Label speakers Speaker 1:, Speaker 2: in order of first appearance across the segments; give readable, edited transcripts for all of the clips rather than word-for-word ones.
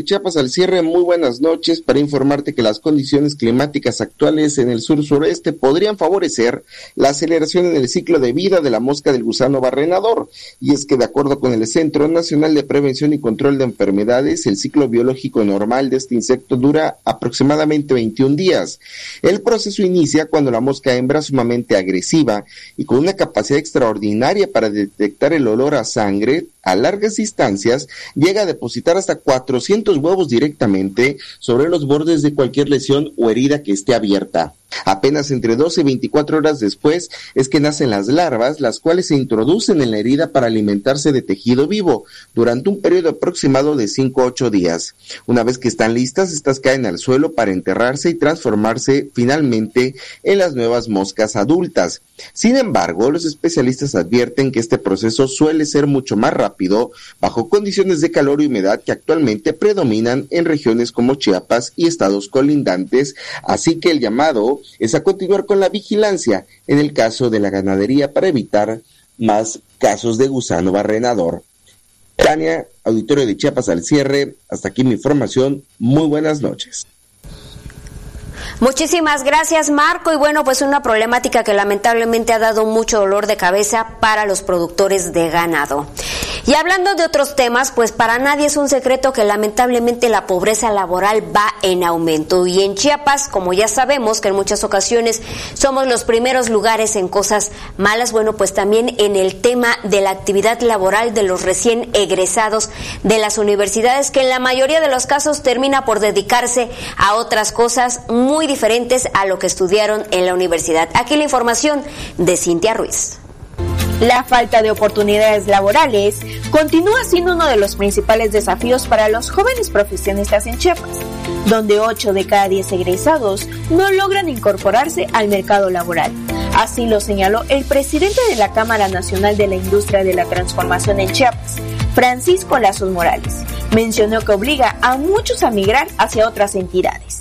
Speaker 1: de Chiapas al cierre, muy buenas noches, para informarte que las condiciones climáticas actuales en el sur-sureste podrían favorecer la aceleración en el ciclo de vida de la mosca del gusano barrenador, y es que de acuerdo con el Centro Nacional de Prevención y Control de Enfermedades, el ciclo biológico normal de este insecto dura aproximadamente 21 días. El proceso inicia cuando la mosca hembra, sumamente agresiva y con una capacidad extraordinaria para detectar el olor a sangre a largas distancias, llega a depositar hasta 400 huevos directamente sobre los bordes de cualquier lesión o herida que esté abierta. Apenas entre 12 y 24 horas después es que nacen las larvas, las cuales se introducen en la herida para alimentarse de tejido vivo durante un periodo aproximado de 5 a 8 días. Una vez que están listas, estas caen al suelo para enterrarse y transformarse finalmente en las nuevas moscas adultas. Sin embargo, los especialistas advierten que este proceso suele ser mucho más rápido bajo condiciones de calor y humedad que actualmente predominan en regiones como Chiapas y estados colindantes, así que el llamado es a continuar con la vigilancia en el caso de la ganadería para evitar más casos de gusano barrenador. Tania, auditorio de Chiapas al cierre, hasta aquí mi información, muy buenas noches.
Speaker 2: Muchísimas gracias, Marco. Y bueno, pues una problemática que lamentablemente ha dado mucho dolor de cabeza para los productores de ganado. Y hablando de otros temas, pues para nadie es un secreto que lamentablemente la pobreza laboral va en aumento. Y en Chiapas, como ya sabemos que en muchas ocasiones somos los primeros lugares en cosas malas, bueno, pues también en el tema de la actividad laboral de los recién egresados de las universidades, que en la mayoría de los casos termina por dedicarse a otras cosas muy diferentes a lo que estudiaron en la universidad. Aquí la información de Cintia Ruiz.
Speaker 3: La falta de oportunidades laborales continúa siendo uno de los principales desafíos para los jóvenes profesionistas en Chiapas, donde 8 de cada 10 egresados no logran incorporarse al mercado laboral. Así lo señaló el presidente de la Cámara Nacional de la Industria de la Transformación en Chiapas, Francisco Lazos Morales. Mencionó que obliga a muchos a migrar hacia otras entidades.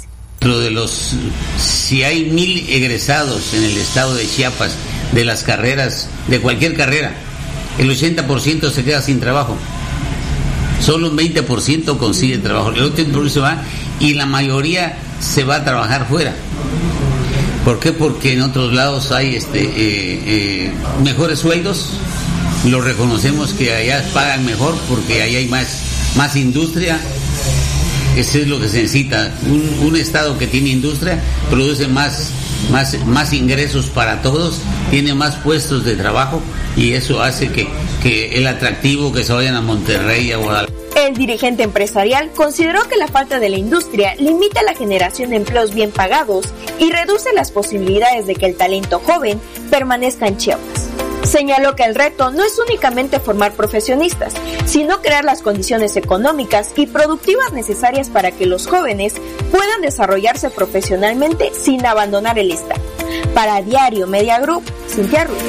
Speaker 4: Si hay 1,000 egresados en el estado de Chiapas de las carreras, de cualquier carrera, el 80% se queda sin trabajo. Solo un 20% consigue trabajo. El 80% se va y la mayoría se va a trabajar fuera. ¿Por qué? Porque en otros lados hay mejores sueldos. Lo reconocemos que allá pagan mejor porque allá hay más industria. Eso es lo que se necesita. Un estado que tiene industria produce más ingresos para todos, tiene más puestos de trabajo y eso hace que el atractivo que se vayan a Monterrey y a Guadalajara.
Speaker 3: El dirigente empresarial consideró que la falta de la industria limita la generación de empleos bien pagados y reduce las posibilidades de que el talento joven permanezca en Chiapas. Señaló que el reto no es únicamente formar profesionistas, sino crear las condiciones económicas y productivas necesarias para que los jóvenes puedan desarrollarse profesionalmente sin abandonar el estado. Para Diario Media Group, Cintia Ruiz.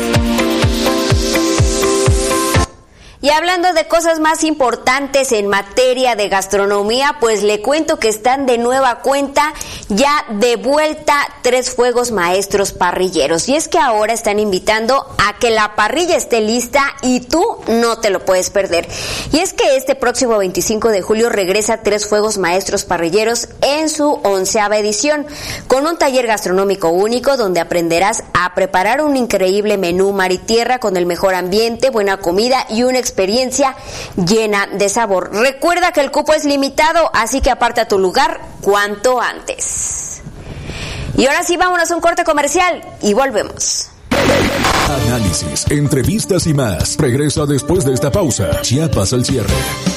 Speaker 2: Y hablando de cosas más importantes en materia de gastronomía, pues le cuento que están de nueva cuenta ya de vuelta 3 fuegos maestros parrilleros. Y es que ahora están invitando a que la parrilla esté lista y tú no te lo puedes perder. Y es que este próximo 25 de julio regresa 3 fuegos maestros parrilleros en su 11ª edición, con un taller gastronómico único donde aprenderás a preparar un increíble menú mar y tierra con el mejor ambiente, buena comida y una experiencia llena de sabor. Recuerda que el cupo es limitado, así que aparta tu lugar cuanto antes. Y ahora sí, vámonos a un corte comercial y volvemos.
Speaker 5: Análisis, entrevistas y más. Regresa después de esta pausa. Chiapas al cierre.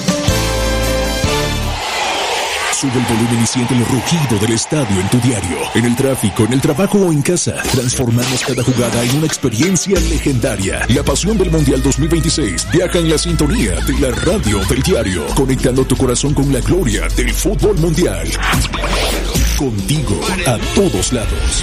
Speaker 5: Sube el volumen y siente el rugido del estadio en tu diario, en el tráfico, en el trabajo o en casa. Transformamos cada jugada en una experiencia legendaria. La pasión del Mundial 2026 viaja en la sintonía de la radio del diario, conectando tu corazón con la gloria del fútbol mundial. Contigo a todos lados.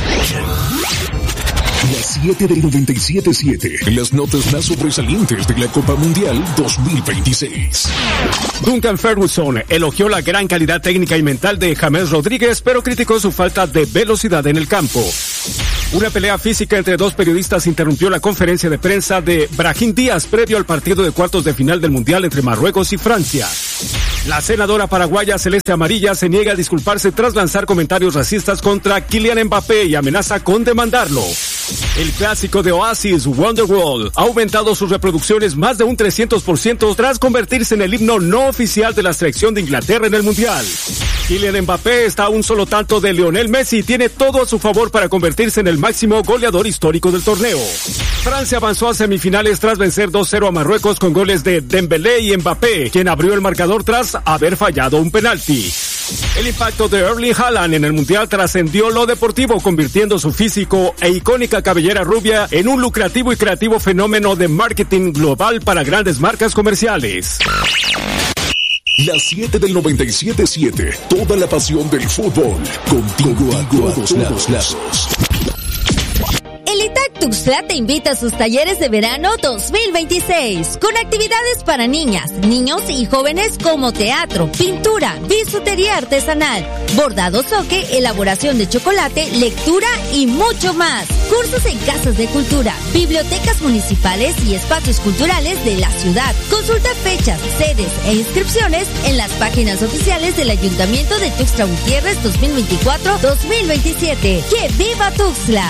Speaker 5: Las 7 del 97.7, las notas más sobresalientes de la Copa Mundial 2026.
Speaker 6: Duncan Ferguson elogió la gran calidad técnica y mental de James Rodríguez, pero criticó su falta de velocidad en el campo. Una pelea física entre dos periodistas interrumpió la conferencia de prensa de Brahim Díaz previo al partido de cuartos de final del Mundial entre Marruecos y Francia. La senadora paraguaya Celeste Amarilla se niega a disculparse tras lanzar comentarios racistas contra Kylian Mbappé y amenaza con demandarlo. El clásico de Oasis, Wonderwall, ha aumentado sus reproducciones más de un 300% tras convertirse en el himno no oficial de la selección de Inglaterra en el Mundial. Kylian Mbappé está a un solo tanto de Lionel Messi y tiene todo a su favor para convertirse en el máximo goleador histórico del torneo. Francia avanzó a semifinales tras vencer 2-0 a Marruecos con goles de Dembélé y Mbappé, quien abrió el marcador tras haber fallado un penalti. El impacto de Erling Haaland en el Mundial trascendió lo deportivo, convirtiendo su físico e icónica cabellera rubia en un lucrativo y creativo fenómeno de marketing global para grandes marcas comerciales.
Speaker 5: Las 7 del 97.7, toda la pasión del fútbol, contigo a todos lados.
Speaker 7: El ITAC Tuxtla te invita a sus talleres de verano 2026, con actividades para niñas, niños y jóvenes como teatro, pintura, bisutería artesanal, bordado soque, elaboración de chocolate, lectura y mucho más. Cursos en casas de cultura, bibliotecas municipales y espacios culturales de la ciudad. Consulta fechas, sedes e inscripciones en las páginas oficiales del Ayuntamiento de Tuxtla Gutiérrez 2024-2027. ¡Que viva Tuxtla!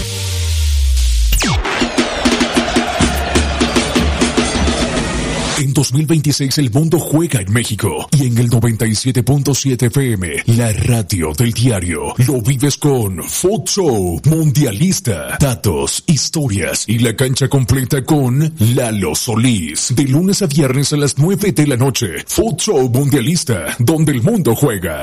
Speaker 5: En 2026 el mundo juega en México y en el 97.7 FM, la radio del diario, lo vives con Food Show Mundialista, datos, historias y la cancha completa con Lalo Solís. De lunes a viernes a las 9 de la noche, Food Show Mundialista, donde el mundo juega.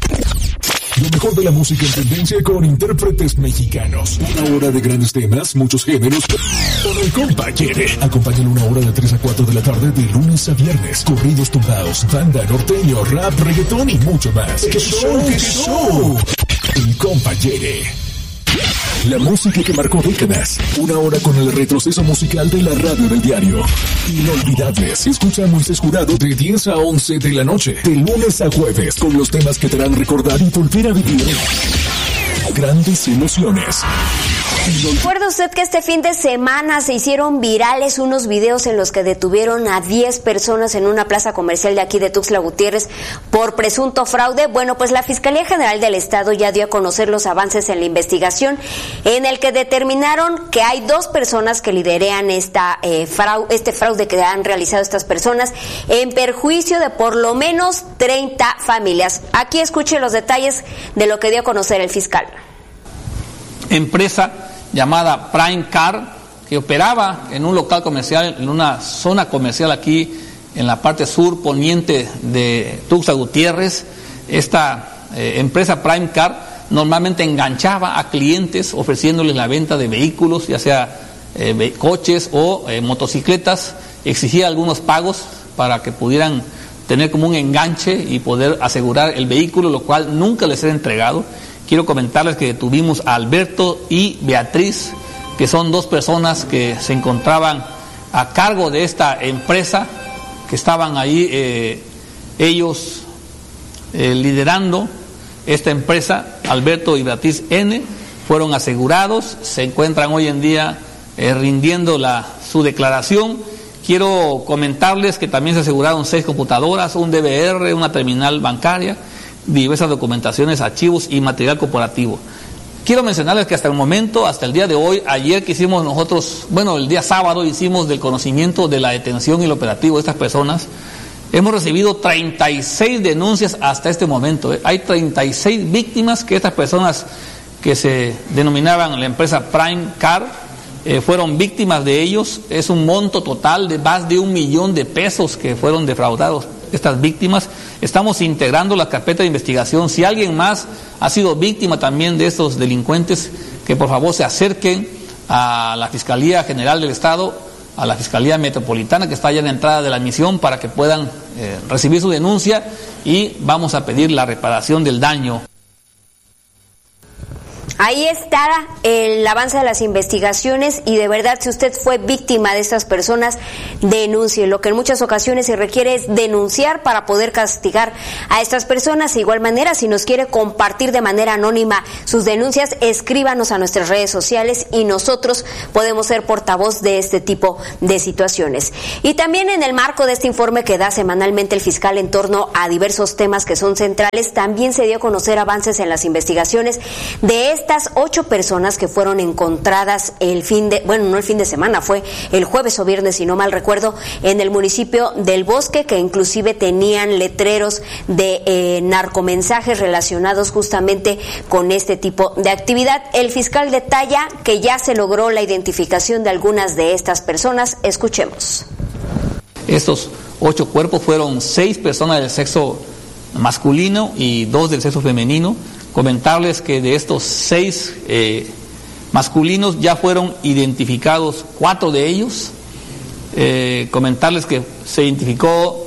Speaker 5: Lo mejor de la música en tendencia con intérpretes mexicanos. Una hora de grandes temas, muchos géneros. Con el compa Yere. Acompáñalo una hora de 3 a 4 de la tarde de lunes a viernes. Corridos tumbados, banda, norteño, rap, reggaetón y mucho más. ¡Qué show, qué show! El compa Yere. La música que marcó décadas. Una hora con el retroceso musical de la radio del diario. Inolvidables. Escucha a Moisés Jurado de 10 a 11 de la noche. De lunes a jueves. Con los temas que te harán recordar y volver a vivir grandes emociones.
Speaker 2: ¿Recuerda usted que este fin de semana se hicieron virales unos videos en los que detuvieron a 10 personas en una plaza comercial de aquí de Tuxtla Gutiérrez por presunto fraude? Bueno, pues la Fiscalía General del Estado ya dio a conocer los avances en la investigación, en el que determinaron que hay 2 personas que liderean este fraude que han realizado estas personas en perjuicio de por lo menos 30 familias. Aquí escuche los detalles de lo que dio a conocer el fiscal.
Speaker 8: Empresa llamada Prime Car, que operaba en un local comercial, en una zona comercial aquí en la parte sur poniente de Tuxtla Gutiérrez. Esta empresa Prime Car normalmente enganchaba a clientes ofreciéndoles la venta de vehículos, ya sea coches o motocicletas. Exigía algunos pagos para que pudieran tener como un enganche y poder asegurar el vehículo, lo cual nunca les era entregado. Quiero comentarles que detuvimos a Alberto y Beatriz, que son 2 personas que se encontraban a cargo de esta empresa, que estaban ahí ellos liderando esta empresa. Alberto y Beatriz N. fueron asegurados, se encuentran hoy en día rindiendo su declaración. Quiero comentarles que también se aseguraron 6 computadoras, un DVR, una terminal bancaria, diversas documentaciones, archivos y material corporativo. Quiero mencionarles que hasta el momento, hasta el día de hoy, ayer que hicimos nosotros, el día sábado hicimos del conocimiento de la detención y el operativo de estas personas, hemos recibido 36 denuncias hasta este momento. Hay 36 víctimas que estas personas que se denominaban la empresa Prime Car fueron víctimas de ellos. Es un monto total de más de 1 millón de pesos que fueron defraudados estas víctimas. Estamos integrando la carpeta de investigación. Si alguien más ha sido víctima también de estos delincuentes, que por favor se acerquen a la Fiscalía General del Estado, a la Fiscalía Metropolitana, que está allá en la entrada de la misión, para que puedan recibir su denuncia y vamos a pedir la reparación del daño.
Speaker 2: Ahí está el avance de las investigaciones y de verdad, si usted fue víctima de estas personas, denuncie. Lo que en muchas ocasiones se requiere es denunciar para poder castigar a estas personas. De igual manera, si nos quiere compartir de manera anónima sus denuncias, escríbanos a nuestras redes sociales y nosotros podemos ser portavoz de este tipo de situaciones. Y también en el marco de este informe que da semanalmente el fiscal en torno a diversos temas que son centrales, también se dio a conocer avances en las investigaciones de estas 8 personas que fueron encontradas no el fin de semana, fue el jueves o viernes, si no mal recuerdo, en el municipio del Bosque, que inclusive tenían letreros de narcomensajes relacionados justamente con este tipo de actividad. El fiscal detalla que ya se logró la identificación de algunas de estas personas. Escuchemos.
Speaker 8: Estos 8 cuerpos fueron 6 personas del sexo masculino y 2 del sexo femenino. Comentarles que de estos 6 masculinos ya fueron identificados 4 de ellos. Comentarles que se identificó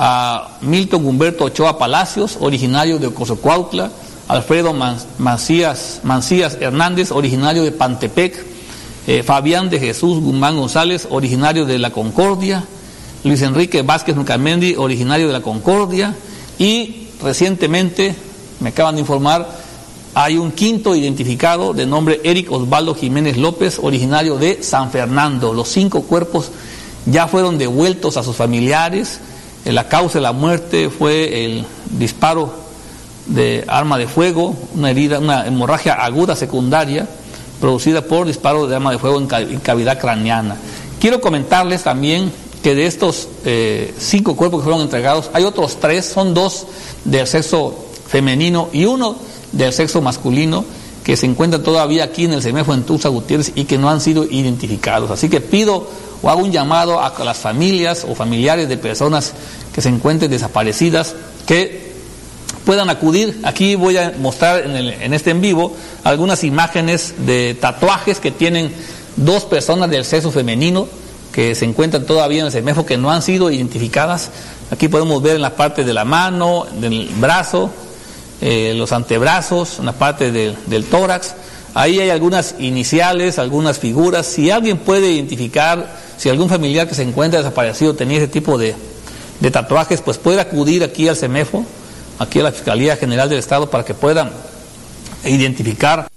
Speaker 8: a Milton Humberto Ochoa Palacios, originario de Ocosocuautla, Alfredo Mancías Hernández, originario de Pantepec, Fabián de Jesús Guzmán González, originario de La Concordia, Luis Enrique Vázquez Nucamendi, originario de La Concordia, y recientemente me acaban de informar, hay un 5º identificado de nombre Eric Osvaldo Jiménez López, originario de San Fernando. Los 5 cuerpos ya fueron devueltos a sus familiares. La causa de la muerte fue el disparo de arma de fuego, una hemorragia aguda secundaria producida por disparo de arma de fuego en cavidad craneana. Quiero comentarles también que de estos 5 cuerpos que fueron entregados, hay otros 3, son 2 del sexo femenino y 1 del sexo masculino que se encuentran todavía aquí en el CEMEFO en Tuxtla Gutiérrez y que no han sido identificados. Así que pido o hago un llamado a las familias o familiares de personas que se encuentren desaparecidas que puedan acudir. Aquí voy a mostrar en este en vivo algunas imágenes de tatuajes que tienen 2 personas del sexo femenino que se encuentran todavía en el CEMEFO que no han sido identificadas. Aquí podemos ver en la parte de la mano, del brazo, los antebrazos, en la parte del tórax. Ahí hay algunas iniciales, algunas figuras. Si alguien puede identificar, si algún familiar que se encuentra desaparecido tenía ese tipo de tatuajes, pues puede acudir aquí al CEMEFO, aquí a la Fiscalía General del Estado, para que puedan identificar.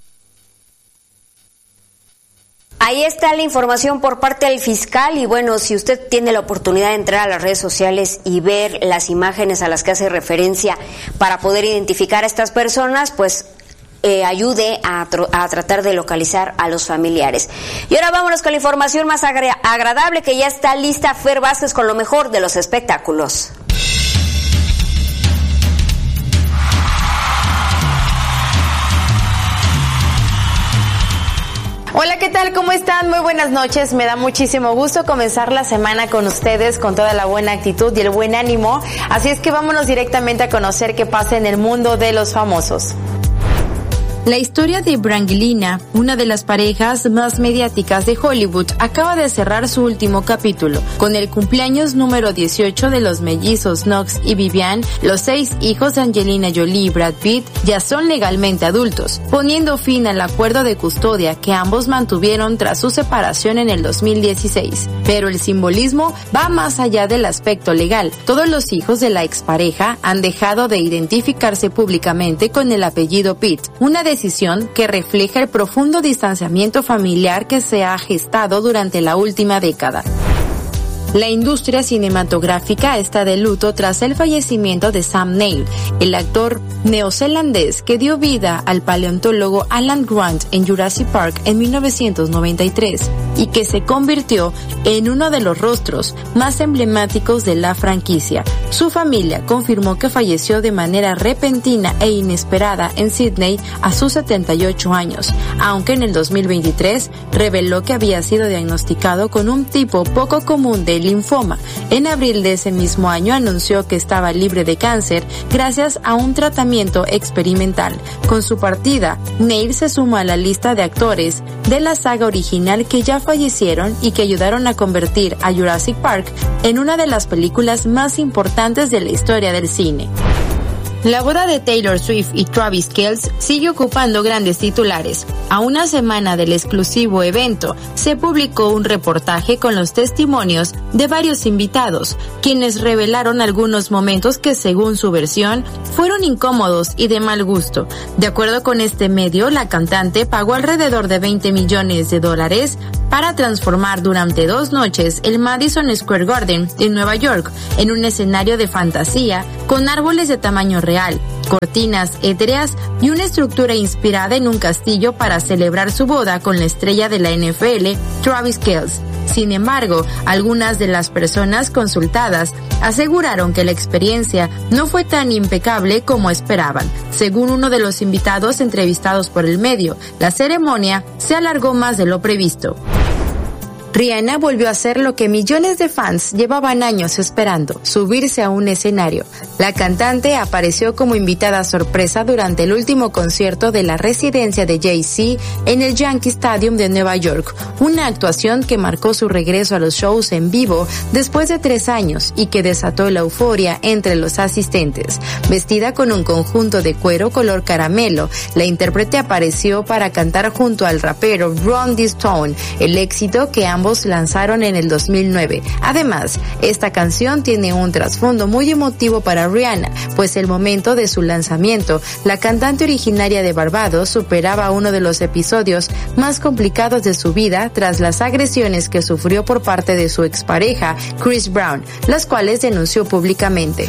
Speaker 2: Ahí está la información por parte del fiscal y bueno, si usted tiene la oportunidad de entrar a las redes sociales y ver las imágenes a las que hace referencia para poder identificar a estas personas, pues ayude a tratar de localizar a los familiares. Y ahora vámonos con la información más agradable, que ya está lista Fer Vázquez con lo mejor de los espectáculos.
Speaker 9: Hola, ¿qué tal? ¿Cómo están? Muy buenas noches. Me da muchísimo gusto comenzar la semana con ustedes con toda la buena actitud y el buen ánimo. Así es que vámonos directamente a conocer qué pasa en el mundo de los famosos.
Speaker 10: La historia de Brangelina, una de las parejas más mediáticas de Hollywood, acaba de cerrar su último capítulo. Con el cumpleaños número 18 de los mellizos Knox y Vivian, los 6 hijos de Angelina Jolie y Brad Pitt ya son legalmente adultos, poniendo fin al acuerdo de custodia que ambos mantuvieron tras su separación en el 2016. Pero el simbolismo va más allá del aspecto legal. Todos los hijos de la expareja han dejado de identificarse públicamente con el apellido Pitt, una decisión que refleja el profundo distanciamiento familiar que se ha gestado durante la última década. La industria cinematográfica está de luto tras el fallecimiento de Sam Neill, el actor neozelandés que dio vida al paleontólogo Alan Grant en Jurassic Park en 1993 y que se convirtió en uno de los rostros más emblemáticos de la franquicia. Su familia confirmó que falleció de manera repentina e inesperada en Sydney a sus 78 años, aunque en el 2023 reveló que había sido diagnosticado con un tipo poco común de linfoma. En abril de ese mismo año anunció que estaba libre de cáncer gracias a un tratamiento experimental. Con su partida, Neill se suma a la lista de actores de la saga original que ya fallecieron y que ayudaron a convertir a Jurassic Park en una de las películas más importantes de la historia del cine. La boda de Taylor Swift y Travis Kelce sigue ocupando grandes titulares. A una semana del exclusivo evento, se publicó un reportaje con los testimonios de varios invitados, quienes revelaron algunos momentos que, según su versión, fueron incómodos y de mal gusto. De acuerdo con este medio, la cantante pagó alrededor de $20 millones para transformar durante 2 noches el Madison Square Garden en Nueva York en un escenario de fantasía con árboles de tamaño real, cortinas etéreas y una estructura inspirada en un castillo para celebrar su boda con la estrella de la NFL, Travis Kelce. Sin embargo, algunas de las personas consultadas aseguraron que la experiencia no fue tan impecable como esperaban. Según uno de los invitados entrevistados por el medio, la ceremonia se alargó más de lo previsto. Rihanna volvió a hacer lo que millones de fans llevaban años esperando, subirse a un escenario. La cantante apareció como invitada sorpresa durante el último concierto de la residencia de Jay-Z en el Yankee Stadium de Nueva York, una actuación que marcó su regreso a los shows en vivo después de 3 años y que desató la euforia entre los asistentes. Vestida con un conjunto de cuero color caramelo, la intérprete apareció para cantar junto al rapero Run This Town, el éxito que ambos lanzaron en el 2009. Además, esta canción tiene un trasfondo muy emotivo para Rihanna, pues el momento de su lanzamiento, la cantante originaria de Barbados superaba uno de los episodios más complicados de su vida tras las agresiones que sufrió por parte de su expareja, Chris Brown, las cuales denunció públicamente.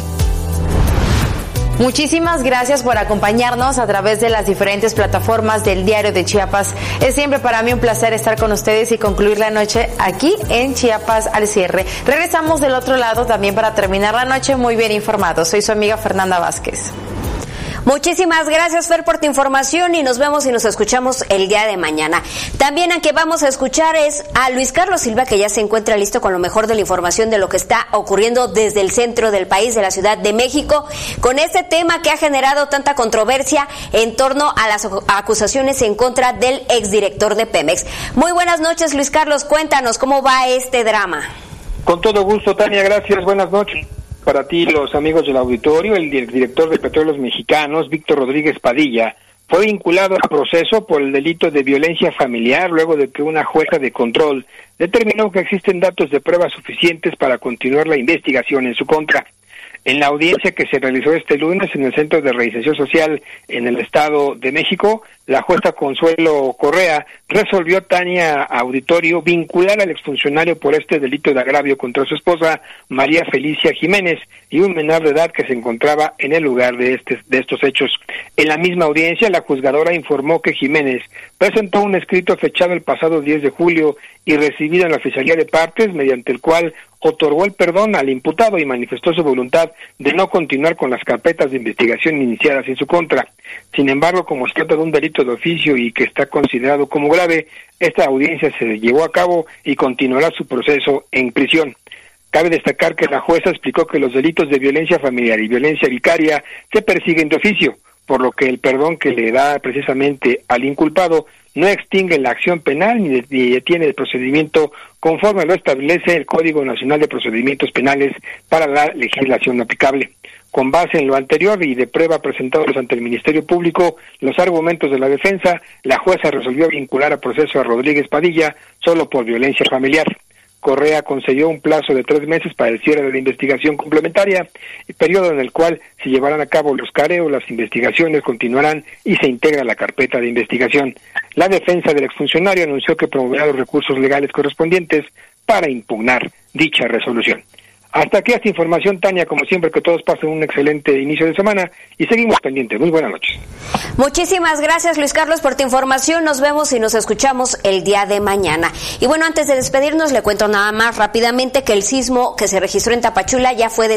Speaker 9: Muchísimas gracias por acompañarnos a través de las diferentes plataformas del Diario de Chiapas. Es siempre para mí un placer estar con ustedes y concluir la noche aquí en Chiapas al cierre. Regresamos del otro lado también para terminar la noche muy bien informados. Soy su amiga Fernanda Vázquez.
Speaker 2: Muchísimas gracias, Fer, por tu información y nos vemos y nos escuchamos el día de mañana. También a que vamos a escuchar es a Luis Carlos Silva, que ya se encuentra listo con lo mejor de la información de lo que está ocurriendo desde el centro del país, de la Ciudad de México, con este tema que ha generado tanta controversia en torno a las acusaciones en contra del exdirector de Pemex. Muy buenas noches, Luis Carlos, cuéntanos cómo va este drama.
Speaker 11: Con todo gusto, Tania, gracias, buenas noches. Para ti, los amigos del auditorio, el director de Petróleos Mexicanos, Víctor Rodríguez Padilla, fue vinculado a proceso por el delito de violencia familiar luego de que una jueza de control determinó que existen datos de pruebas suficientes para continuar la investigación en su contra. En la audiencia que se realizó este lunes en el Centro de Reinserción Social en el Estado de México, la jueza Consuelo Correa resolvió, Tania, auditorio, vincular al exfuncionario por este delito de agravio contra su esposa, María Felicia Jiménez, y un menor de edad que se encontraba en el lugar de estos hechos. En la misma audiencia, la juzgadora informó que Jiménez presentó un escrito fechado el pasado 10 de julio y recibido en la Oficialía de Partes, mediante el cual otorgó el perdón al imputado y manifestó su voluntad de no continuar con las carpetas de investigación iniciadas en su contra. Sin embargo, como se trata de un delito de oficio y que está considerado como grave, esta audiencia se llevó a cabo y continuará su proceso en prisión. Cabe destacar que la jueza explicó que los delitos de violencia familiar y violencia vicaria se persiguen de oficio, por lo que el perdón que le da precisamente al inculpado no extingue la acción penal ni detiene el procedimiento conforme lo establece el Código Nacional de Procedimientos Penales para la legislación aplicable. Con base en lo anterior y de prueba presentados ante el Ministerio Público, los argumentos de la defensa, la jueza resolvió vincular a proceso a Rodríguez Padilla solo por violencia familiar. Correa concedió un plazo de 3 meses para el cierre de la investigación complementaria, periodo en el cual se llevarán a cabo los careos, las investigaciones continuarán y se integra la carpeta de investigación. La defensa del exfuncionario anunció que promoverá los recursos legales correspondientes para impugnar dicha resolución. Hasta aquí esta información, Tania, como siempre, que todos pasen un excelente inicio de semana y seguimos pendientes. Muy buenas noches.
Speaker 2: Muchísimas gracias, Luis Carlos, por tu información. Nos vemos y nos escuchamos el día de mañana. Y bueno, antes de despedirnos, le cuento nada más rápidamente que el sismo que se registró en Tapachula ya fue de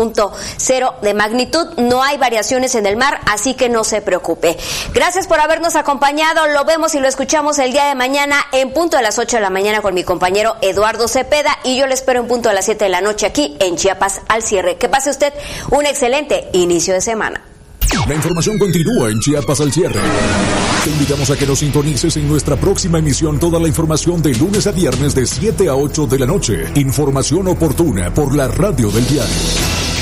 Speaker 2: 5.0 de magnitud. No hay variaciones en el mar, así que no se preocupe. Gracias por habernos acompañado. Lo vemos y lo escuchamos el día de mañana en punto a las 8 de la mañana con mi compañero Eduardo Cepeda, y yo le espero en punto a las 7 de la noche aquí en Chiapas al cierre. Que pase usted un excelente inicio de semana.
Speaker 5: La información continúa en Chiapas al cierre. Te invitamos a que nos sintonices en nuestra próxima emisión. Toda la información de lunes a viernes de 7 a 8 de la noche. Información oportuna por la radio del diario.